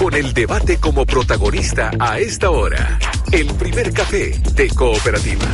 con el debate como protagonista a esta hora. El primer café de Cooperativa.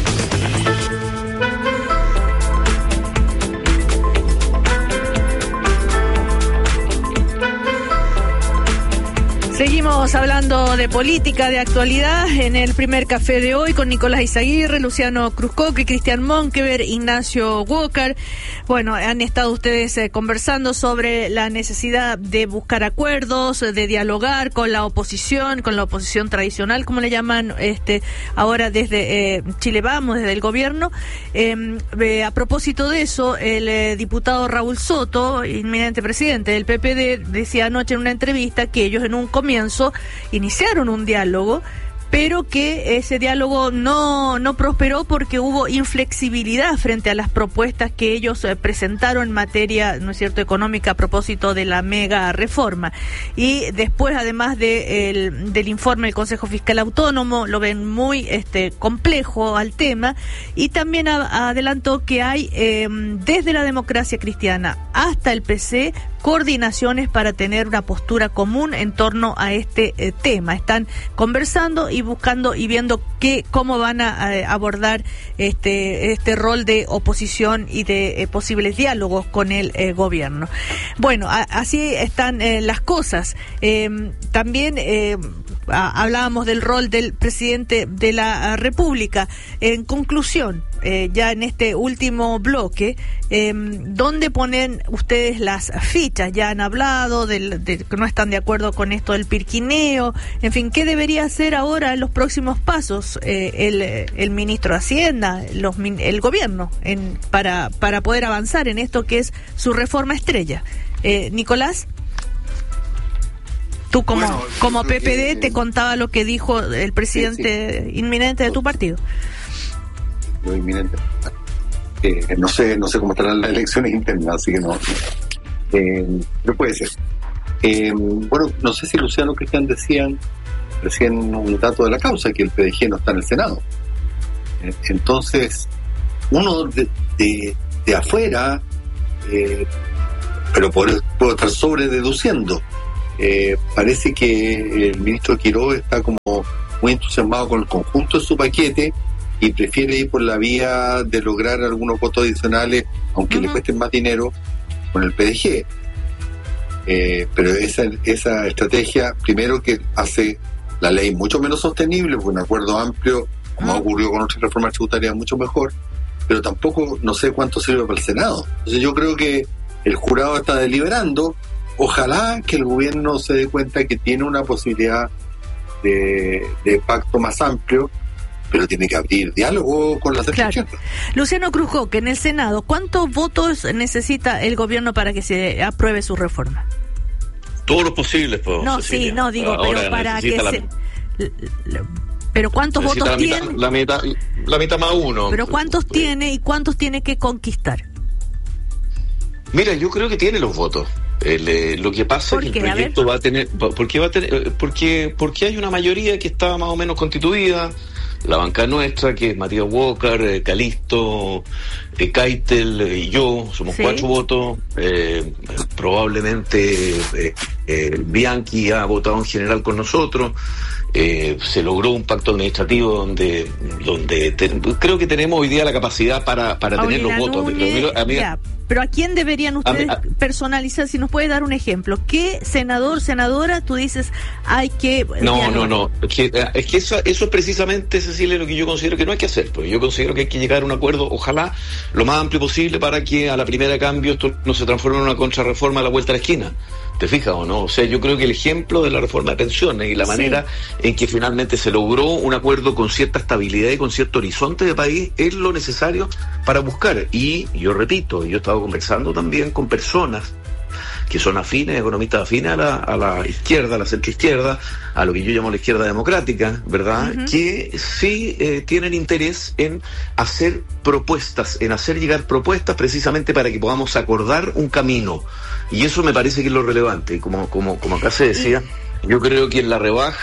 Seguimos hablando de política, de actualidad, en el primer café de hoy con Nicolás Izaguirre, Luciano Cruzcoque, Cristian Monkever, Ignacio Walker. Bueno, han estado ustedes conversando sobre la necesidad de buscar acuerdos, de dialogar con la oposición tradicional, como le llaman ahora desde Chile Vamos, desde el gobierno. A propósito de eso, el diputado Raúl Soto, inminente presidente del PPD, decía anoche en una entrevista que ellos en un comienzo iniciaron un diálogo, pero que ese diálogo no prosperó porque hubo inflexibilidad frente a las propuestas que ellos presentaron en materia, ¿no es cierto?, económica a propósito de la mega reforma. Y después, además del informe del Consejo Fiscal Autónomo, lo ven muy complejo al tema, y también adelantó que hay desde la Democracia Cristiana hasta el PC coordinaciones para tener una postura común en torno a este tema. Están conversando y buscando y viendo cómo van a abordar este rol de oposición y de posibles diálogos con el gobierno. Bueno, así están las cosas. También hablábamos del rol del presidente de la República. En conclusión, ya en este último bloque, ¿dónde ponen ustedes las fichas? Ya han hablado de que no están de acuerdo con esto del pirquineo. En fin, ¿qué debería hacer ahora en los próximos pasos el ministro de Hacienda, el gobierno, para poder avanzar en esto que es su reforma estrella? Nicolás, tú como PPD te contaba lo que dijo el presidente inminente de tu partido. Lo inminente. No sé cómo estarán las elecciones internas, así que no puede ser. Bueno, no sé si Luciano o Cristian decían recién un dato de la causa, que el PDG no está en el Senado. Entonces, uno de afuera, pero puedo estar sobrededuciendo, parece que el ministro Quiroga está como muy entusiasmado con el conjunto de su paquete y prefiere ir por la vía de lograr algunos votos adicionales, aunque le cuesten más dinero, con el PDG. Pero esa estrategia, primero, que hace la ley mucho menos sostenible, porque un acuerdo amplio, como ocurrió con otras reformas tributarias, mucho mejor, pero tampoco no sé cuánto sirve para el Senado. Entonces yo creo que el jurado está deliberando. Ojalá que el gobierno se dé cuenta que tiene una posibilidad de pacto más amplio, pero tiene que abrir diálogo con las instituciones. Claro. Luciano Cruzcoque, en el Senado, ¿cuántos votos necesita el gobierno para que se apruebe su reforma? Todos los posibles, pues. No, Cecilia. Sí, no, digo, ahora pero para que pero ¿cuántos votos tiene? La mitad más uno. Pero ¿cuántos tiene y cuántos tiene que conquistar? Mira, yo creo que tiene los votos. Lo que pasa es que el proyecto va a tener, porque hay una mayoría que está más o menos constituida. La banca nuestra, que es Matías Walker, Calisto, Keitel y yo, somos 4 votos. Probablemente Bianchi ha votado en general con nosotros. Se logró un pacto administrativo donde creo que tenemos hoy día la capacidad para tener los votos. Pero ¿a quién deberían ustedes personalizar? Si nos puede dar un ejemplo. ¿Qué senador, senadora, tú dices, hay que... No. Es que eso es precisamente, Cecilia, lo que yo considero que no hay que hacer. Porque yo considero que hay que llegar a un acuerdo, ojalá, lo más amplio posible, para que a la primera cambio esto no se transforme en una contrarreforma a la vuelta de la esquina. ¿Te fijas o no? O sea, yo creo que el ejemplo de la reforma de pensiones y la manera en que finalmente se logró un acuerdo con cierta estabilidad y con cierto horizonte de país es lo necesario para buscar. Y yo repito, yo he estado conversando también con personas que son afines, economistas afines a la izquierda, a la centroizquierda, a lo que yo llamo la izquierda democrática, ¿verdad? Que sí tienen interés en hacer propuestas, en hacer llegar propuestas precisamente para que podamos acordar un camino. Y eso me parece que es lo relevante. Como acá se decía, yo creo que en la rebaja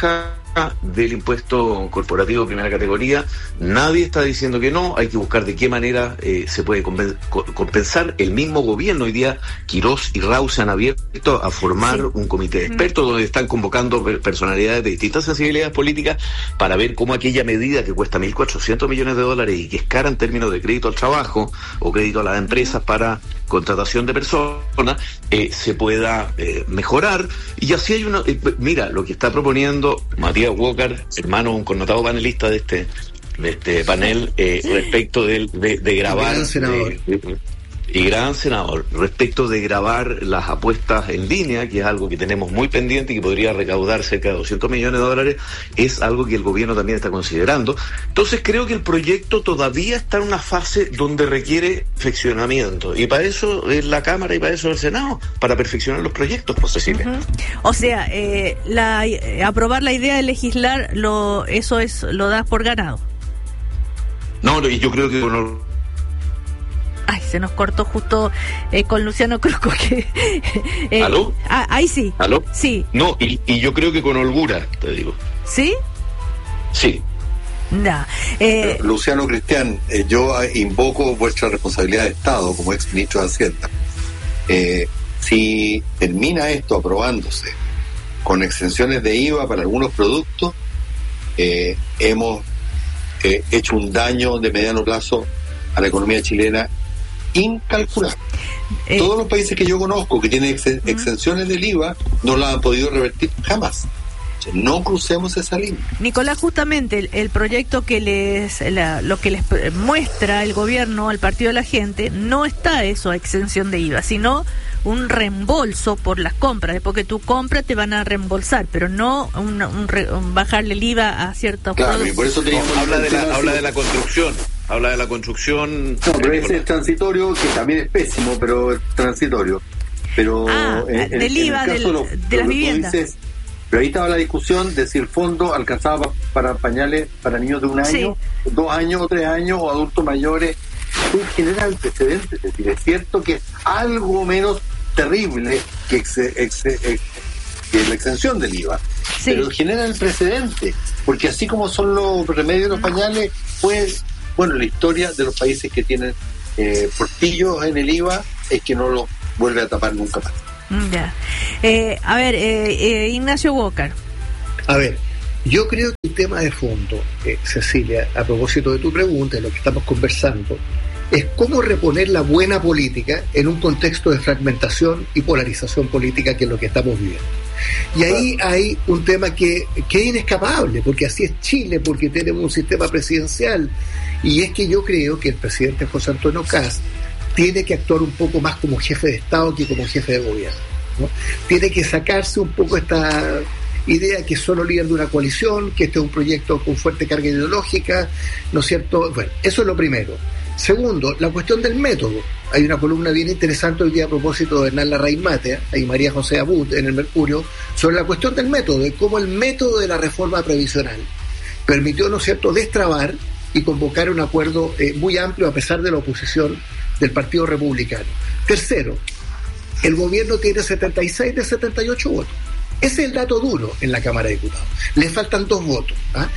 del impuesto corporativo de primera categoría. Nadie está diciendo que no, hay que buscar de qué manera se puede compensar. El mismo gobierno, hoy día Quirós y Rau se han abierto a formar un comité de expertos donde están convocando personalidades de distintas sensibilidades políticas para ver cómo aquella medida que cuesta $1.400 millones y que es cara en términos de crédito al trabajo o crédito a las empresas para contratación de personas, se pueda mejorar. Y así hay una... mira, lo que está proponiendo Matías Walker, hermano, un connotado panelista de este panel, respecto de grabar... Y gran senador, respecto de grabar las apuestas en línea, que es algo que tenemos muy pendiente y que podría recaudar cerca de $200 millones, es algo que el gobierno también está considerando. Entonces creo que el proyecto todavía está en una fase donde requiere perfeccionamiento, y para eso es la Cámara y para eso el Senado, para perfeccionar los proyectos, pues, Cecilia. O sea, aprobar la idea de legislar, eso lo das por ganado. No, y yo creo que Ay, se nos cortó justo con Luciano Cruzco. ¿Aló? Ahí sí. ¿Aló? Sí. No, y yo creo que con holgura, te digo. ¿Sí? Sí. Nah. Luciano Cristian, yo invoco vuestra responsabilidad de Estado como ex ministro de Hacienda. Si termina esto aprobándose con exenciones de IVA para algunos productos, hemos hecho un daño de mediano plazo a la economía chilena incalculable. Todos los países que yo conozco que tienen exenciones del IVA no la han podido revertir jamás. No crucemos esa línea. Nicolás, justamente el proyecto que lo que les muestra el gobierno al Partido de la Gente no está eso a exención de IVA, sino un reembolso por las compras. Después que tú compras te van a reembolsar, pero no bajarle el IVA a ciertos productos. Y por eso habla de la construcción. Habla de la construcción. No, pero ese es transitorio, que también es pésimo, pero es transitorio. Pero del IVA de las viviendas. Pero ahí estaba la discusión de si el fondo alcanzaba para pañales para niños de 1 año, 2 años o 3 años o adultos mayores. Eso genera el precedente. Es decir, es cierto que es algo menos terrible que la exención del IVA, pero genera el precedente, porque así como son los remedios de los pañales, pues la historia de los países que tienen portillos en el IVA es que no lo vuelve a tapar nunca más. Ya. A ver, Ignacio Walker. A ver, yo creo que el tema de fondo, Cecilia, a propósito de tu pregunta, de lo que estamos conversando, es cómo reponer la buena política en un contexto de fragmentación y polarización política, que es lo que estamos viviendo. Y ahí hay un tema que es inescapable, porque así es Chile, porque tenemos un sistema presidencial, y es que yo creo que el presidente José Antonio Kast tiene que actuar un poco más como jefe de Estado que como jefe de gobierno, ¿no? Tiene que sacarse un poco esta idea que es solo líder de una coalición, que este es un proyecto con fuerte carga ideológica, ¿no es cierto? Bueno, eso es lo primero. Segundo, la cuestión del método. Hay una columna bien interesante hoy día a propósito de Hernán Larraín Matea y María José Abud en el Mercurio sobre la cuestión del método, de cómo el método de la reforma previsional permitió, ¿no es cierto?, destrabar y convocar un acuerdo muy amplio a pesar de la oposición del Partido Republicano. Tercero, el gobierno tiene 76 de 78 votos. Ese es el dato duro en la Cámara de Diputados. Le faltan 2 votos.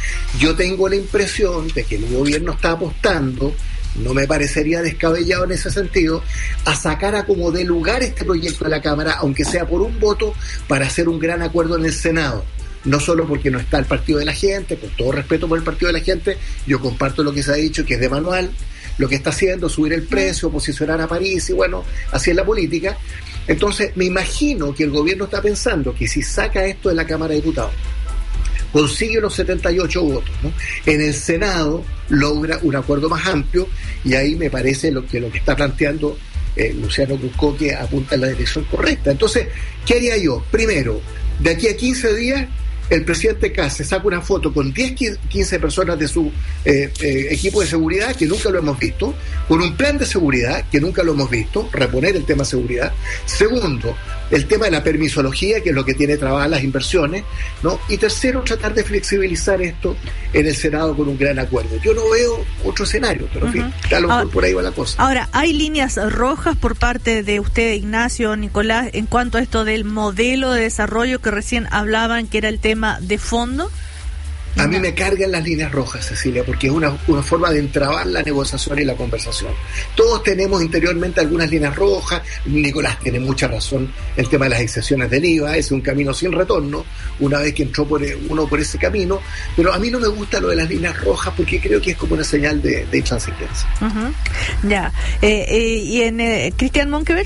Yo tengo la impresión de que el gobierno está apostando, no me parecería descabellado en ese sentido, a sacar a como dé lugar este proyecto de la Cámara, aunque sea por 1 voto, para hacer un gran acuerdo en el Senado. No solo porque no está el Partido de la Gente, con todo respeto por el Partido de la Gente, yo comparto lo que se ha dicho, que es de manual, lo que está haciendo, subir el precio, posicionar a París, y bueno, así es la política. Entonces, me imagino que el gobierno está pensando que si saca esto de la Cámara de Diputados, consigue los 78 votos, ¿no? En el Senado logra un acuerdo más amplio, y ahí me parece lo que está planteando Luciano Cruzco, que apunta en la dirección correcta. Entonces, ¿qué haría yo? Primero, de aquí a 15 días, el presidente Kast se saca una foto con 10, 15 personas de su equipo de seguridad, que nunca lo hemos visto, con un plan de seguridad, que nunca lo hemos visto, reponer el tema de seguridad. Segundo, el tema de la permisología, que es lo que tiene trabadas las inversiones, ¿no? Y tercero, tratar de flexibilizar esto en el Senado con un gran acuerdo. Yo no veo otro escenario, pero en fin, a lo mejor por ahí va la cosa. Ahora, ¿hay líneas rojas por parte de usted, Ignacio, Nicolás, en cuanto a esto del modelo de desarrollo que recién hablaban, que era el tema de fondo? A mí me cargan las líneas rojas, Cecilia, porque es una forma de entrabar la negociación y la conversación. Todos tenemos interiormente algunas líneas rojas. Nicolás tiene mucha razón. El tema de las excepciones del IVA es un camino sin retorno, una vez que entró uno por ese camino. Pero a mí no me gusta lo de las líneas rojas porque creo que es como una señal de intransigencia. Ya. ¿Y en Cristian Monkeberg?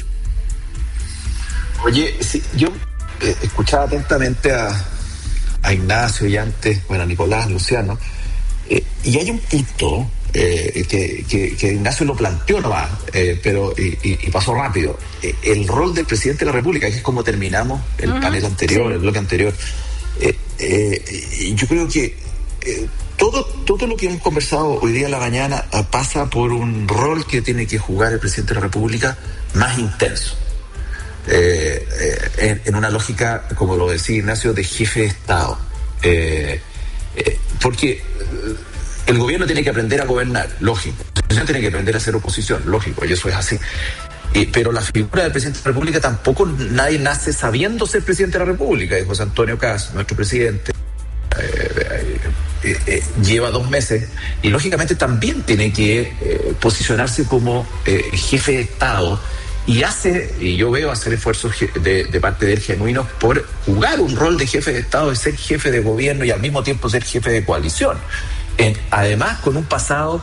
Oye, sí, yo escuchaba atentamente a Ignacio y antes, a Nicolás, Luciano, y hay un punto que Ignacio lo planteó nomás, pero pasó rápido. El rol del presidente de la República, que es como terminamos el panel anterior, el bloque anterior. Yo creo que todo lo que hemos conversado hoy día en la mañana pasa por un rol que tiene que jugar el presidente de la República más intenso. En una lógica, como lo decía Ignacio, de jefe de Estado. Porque el gobierno tiene que aprender a gobernar, lógico. La oposición tiene que aprender a hacer oposición, lógico, y eso es así. Pero la figura del presidente de la República tampoco nadie nace sabiendo ser presidente de la República. Y José Antonio Kast, nuestro presidente, lleva 2 meses y lógicamente también tiene que posicionarse como jefe de Estado. Y yo veo hacer esfuerzos de parte de él genuinos por jugar un rol de jefe de Estado, de ser jefe de gobierno y al mismo tiempo ser jefe de coalición. Además, con un pasado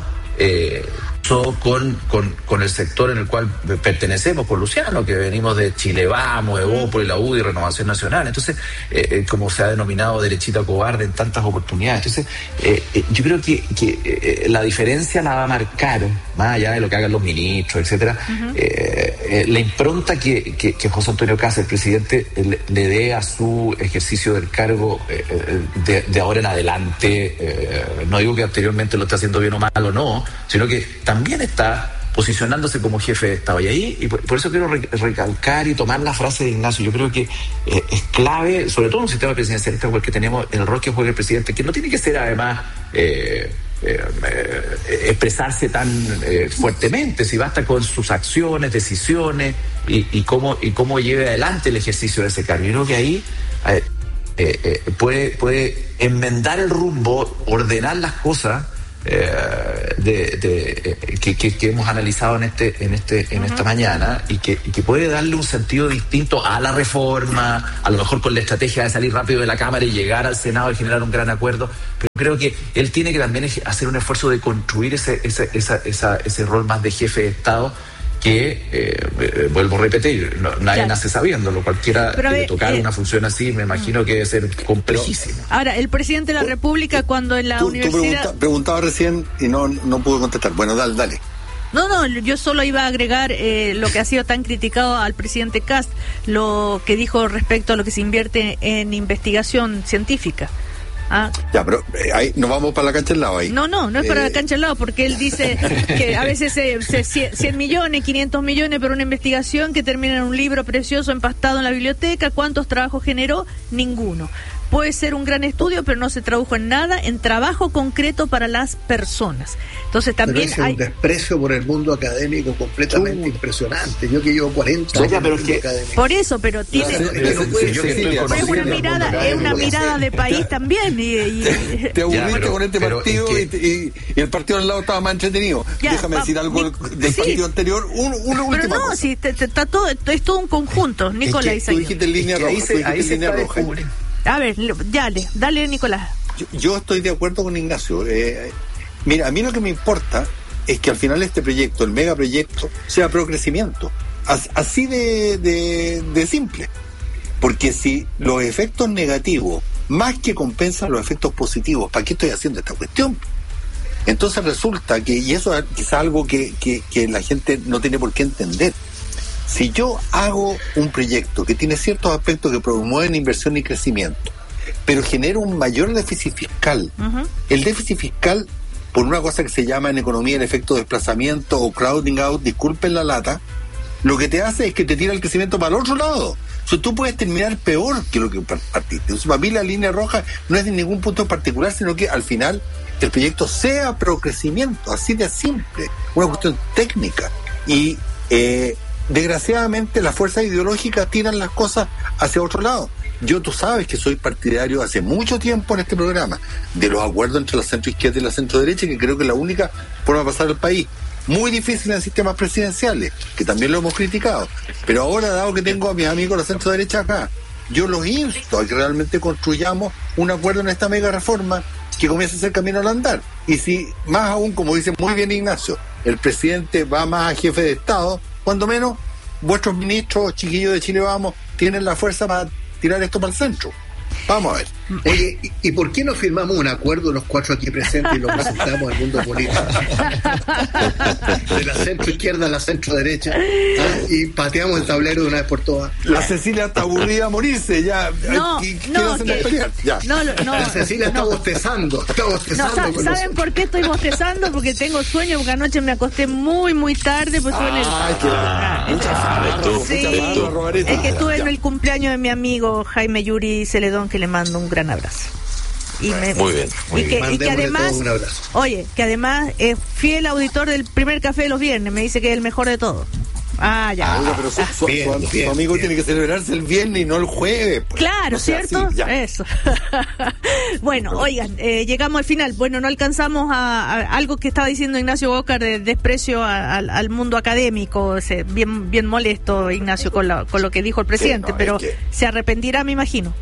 con el sector en el cual pertenecemos, con Luciano, que venimos de Chile Vamos, Evópolis, la UDI, Renovación Nacional. Entonces, como se ha denominado derechita cobarde en tantas oportunidades. Entonces, yo creo que la diferencia la va a marcar, más allá de lo que hagan los ministros, etcétera, la impronta que José Antonio Kast, el presidente, le dé a su ejercicio del cargo de ahora en adelante. No digo que anteriormente lo esté haciendo bien o mal o no, sino que también está posicionándose como jefe de Estado. Y ahí, y por eso quiero recalcar y tomar la frase de Ignacio. Yo creo que es clave, sobre todo en un sistema presidencialista como el que tenemos, el rol que juega el presidente, que no tiene que ser además expresarse tan fuertemente, si basta con sus acciones, decisiones y cómo lleve adelante el ejercicio de ese cargo. Yo creo que ahí puede enmendar el rumbo, ordenar las cosas que hemos analizado en esta mañana y que puede darle un sentido distinto a la reforma, a lo mejor con la estrategia de salir rápido de la Cámara y llegar al Senado y generar un gran acuerdo. Pero creo que él tiene que también hacer un esfuerzo de construir ese rol más de jefe de Estado que, vuelvo a repetir, nadie nace sabiéndolo. Cualquiera que le tocara una función así, me imagino que debe ser complejísimo. Ahora, el presidente de la República, cuando en la universidad... Tú preguntaba recién y no pude contestar. Bueno, dale. No, yo solo iba a agregar lo que ha sido tan criticado al presidente Kast, lo que dijo respecto a lo que se invierte en investigación científica. Ya, pero ahí nos vamos para la cancha al lado ahí. No es para la cancha al lado, porque él dice que a veces 100 millones, 500 millones por una investigación que termina en un libro precioso empastado en la biblioteca. ¿Cuántos trabajos generó? Ninguno. Puede ser un gran estudio, pero no se tradujo en nada, en trabajo concreto para las personas. Entonces también pero hay un desprecio por el mundo académico completamente impresionante. Yo que llevo 40 años en el mundo académico. Por eso, pero tiene... es una mirada de país también. Te aburriste con este partido y el partido al lado estaba más entretenido. Déjame decir algo del partido anterior. Una última cosa. Sí, está todo, es todo un conjunto, Nicolás. Tú dijiste en línea roja. A ver, dale, Nicolás. Yo estoy de acuerdo con Ignacio. Mira, a mí lo que me importa es que al final este proyecto, el megaproyecto, sea pro crecimiento. Así de simple. Porque si los efectos negativos más que compensan los efectos positivos, ¿para qué estoy haciendo esta cuestión? Entonces resulta que, y eso es quizás algo que la gente no tiene por qué entender, si yo hago un proyecto que tiene ciertos aspectos que promueven inversión y crecimiento, pero genera un mayor déficit fiscal, el déficit fiscal, por una cosa que se llama en economía el efecto de desplazamiento o crowding out, disculpen la lata, lo que te hace es que te tira el crecimiento para el otro lado. O sea, tú puedes terminar peor que lo que partiste. Entonces, para mí la línea roja no es de ningún punto en particular, sino que al final el proyecto sea pro crecimiento, así de simple, una cuestión técnica. Y desgraciadamente las fuerzas ideológicas tiran las cosas hacia otro lado. tú sabes que soy partidario hace mucho tiempo en este programa de los acuerdos entre la centro-izquierda y la centro-derecha, que creo que es la única forma de pasar al país. Muy difícil en sistemas presidenciales, que también lo hemos criticado. Pero ahora, dado que tengo a mis amigos de la centro-derecha acá, yo los insto a que realmente construyamos un acuerdo en esta mega reforma que comience a hacer camino al andar. Y si, más aún, como dice muy bien Ignacio, el presidente va más a jefe de Estado, cuando menos, vuestros ministros, chiquillos de Chile Vamos, tienen la fuerza para tirar esto para el centro. Vamos a ver. Oye, ¿y por qué no firmamos un acuerdo los cuatro aquí presentes y lo presentamos al mundo político? De la centro izquierda a la centro derecha, y pateamos el tablero de una vez por todas. La Cecilia está aburrida a morirse, ya. La Cecilia está bostezando. ¿Saben por qué estoy bostezando? Porque tengo sueño, porque anoche me acosté muy, muy tarde. Pues es que estuve en el cumpleaños de mi amigo Jaime Yuri Celedón, que le mando un gran abrazo. Muy bien. Y que además, que además es fiel auditor del primer café de los viernes. Me dice que es el mejor de todos. Pero su amigo tiene que celebrarse el viernes y no el jueves. Pues. Claro, ¿cierto? Sí, eso. Bueno, oigan, llegamos al final. Bueno, no alcanzamos a algo que estaba diciendo Ignacio Walker de desprecio al mundo académico. Bien molesto, Ignacio, con lo que dijo el presidente, pero se arrepentirá, me imagino.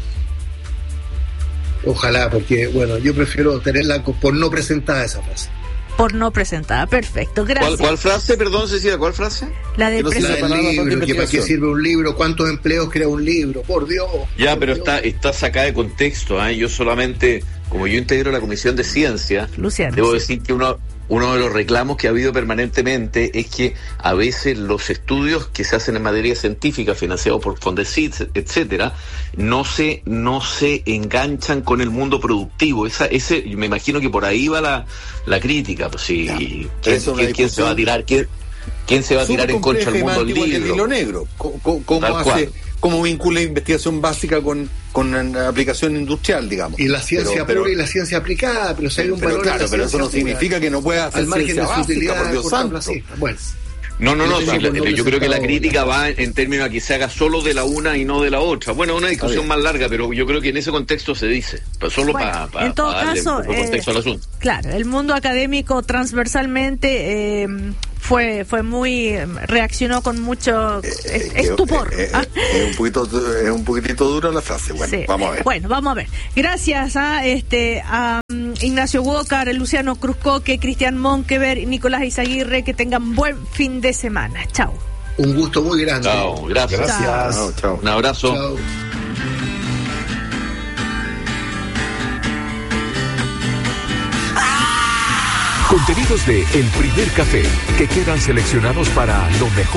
Ojalá, porque, bueno, yo prefiero tenerla por no presentada esa frase. Por no presentada, perfecto, gracias. ¿Cuál frase, perdón, Cecilia, cuál frase? La de libro, que para qué sirve un libro, cuántos empleos crea un libro, por Dios. Pero está sacada de contexto, Yo solamente, como yo integro la Comisión de Ciencia, Luciano, debo decir que uno de los reclamos que ha habido permanentemente es que a veces los estudios que se hacen en materia científica, financiados por Fondesit, etcétera, no se enganchan con el mundo productivo. Ese, me imagino que por ahí va la crítica. Pues sí, ¿quién se va a tirar? ¿Quién se va a tirar en contra del mundo del libro? Negro. ¿Cómo vincula investigación básica con aplicación industrial, digamos? Y la ciencia pura y la ciencia aplicada, pero si hay un valor. Claro, pero eso no significa que no pueda hacer al margen de su utilidad, por Dios santo. Bueno. No, yo creo que la crítica va en términos a que se haga solo de la una y no de la otra. Bueno, una discusión más larga, pero yo creo que en ese contexto se dice, pues solo para darle un contexto al asunto. Claro, el mundo académico transversalmente fue muy reaccionó con mucho estupor. Es un poquitito dura la frase. Bueno, sí. Vamos a ver. Bueno, vamos a ver. Gracias a Ignacio Walker, Luciano Cruzcoque, Cristian Monkeberg y Nicolás Izaguirre. Que tengan buen fin de semana. Chao. Un gusto muy grande. Chao, gracias. Chao. Un abrazo. Chao. Contenidos de El Primer Café que quedan seleccionados para lo mejor